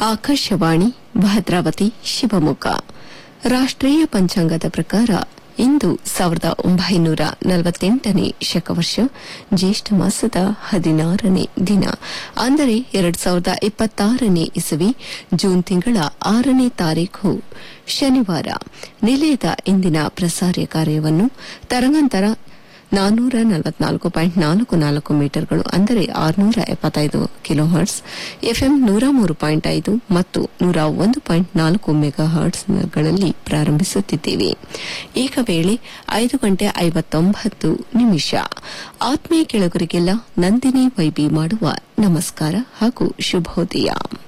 ಆಕಾಶವಾಣಿ ಭದ್ರಾವತಿ ಶಿವಮೊಗ್ಗ ರಾಷ್ಟ್ರೀಯ ಪಂಚಾಂಗದ ಪ್ರಕಾರ ಇಂದು 1948ನೇ ಶಕವರ್ಷ ಜ್ಯೇಷ್ಠ ಮಾಸದ 16ನೇ ದಿನ ಅಂದರೆ 2026ನೇ ಇಸವಿ ಜೂನ್ ತಿಂಗಳ 6ನೇ ತಾರೀಖು ಶನಿವಾರ. ನಿಲಯದ ಇಂದಿನ ಪ್ರಸಾರ ಕಾರ್ಯವನ್ನು ತರಂಗಾಂತರ 444.44 ಮೀಟರ್ಗಳು ಅಂದರೆ 675 ಕಿಲೋಹರ್ಟ್ಸ್, ಎಫ್ಎಂ 103.5 ಮತ್ತು 101.4 ಮೆಗಾಹರ್ಟ್ಸ್ಗಳಲ್ಲಿ ಪ್ರಾರಂಭಿಸುತ್ತಿದ್ದೇವೆ. ಈಗ ವೇಳೆ 5:59 ಆತ್ಮೀಯ ಕೆಳಗರಿಗೆಲ್ಲ ನಂದಿನಿ ವೈಬಿ ಮಾಡುವ ನಮಸ್ಕಾರ ಹಾಗೂ ಶುಭೋದಯ.